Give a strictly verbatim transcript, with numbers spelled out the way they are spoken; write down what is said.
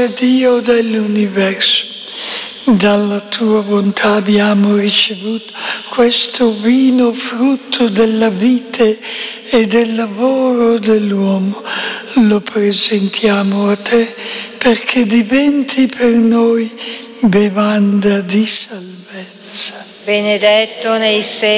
Signore Dio dell'universo, dalla tua bontà abbiamo ricevuto questo vino frutto della vite e del lavoro dell'uomo. Lo presentiamo a te perché diventi per noi bevanda di salvezza. Benedetto nei secoli.